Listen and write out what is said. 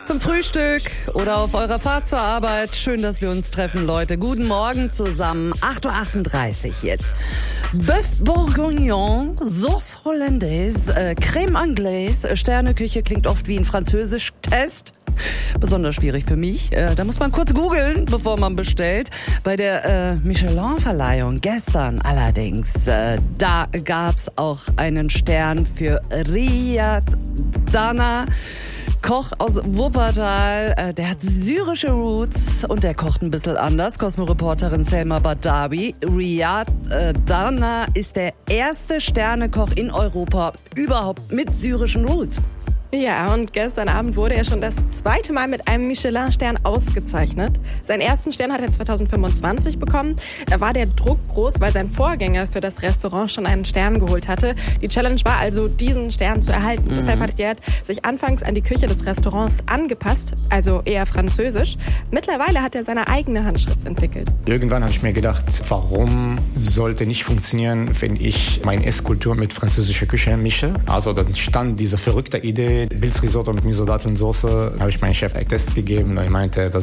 Zum Frühstück oder auf eurer Fahrt zur Arbeit. Schön, dass wir uns treffen, Leute. Guten Morgen zusammen. 8.38 Uhr jetzt. Bœuf Bourguignon, Sauce Hollandaise, Crème Anglaise, Sterneküche klingt oft wie ein Französisch-Test. Besonders schwierig für mich. Da muss man kurz googeln, bevor man bestellt. Bei der Michelin-Verleihung gestern allerdings, da gab's auch einen Stern für Riyad Dana, Koch aus Wuppertal. Der hat syrische Roots und der kocht ein bisschen anders. Cosmo-Reporterin Selma Badawi. Riyad Dana ist der erste Sternekoch in Europa überhaupt mit syrischen Roots. Ja, und gestern Abend wurde er schon das zweite Mal mit einem Michelin-Stern ausgezeichnet. Seinen ersten Stern hat er 2025 bekommen. Da war der Druck groß, weil sein Vorgänger für das Restaurant schon einen Stern geholt hatte. Die Challenge war also, diesen Stern zu erhalten. Deshalb hat Riyad sich anfangs an die Küche des Restaurants angepasst, also eher französisch. Mittlerweile hat er seine eigene Handschrift entwickelt. Irgendwann habe ich mir gedacht, warum sollte nicht funktionieren, wenn ich meine Esskultur mit französischer Küche mische? Also dann stand diese verrückte Idee, Pilzrisotto mit Miso-Datteln-Soße, habe ich meinem Chef einen Test gegeben und er meinte, das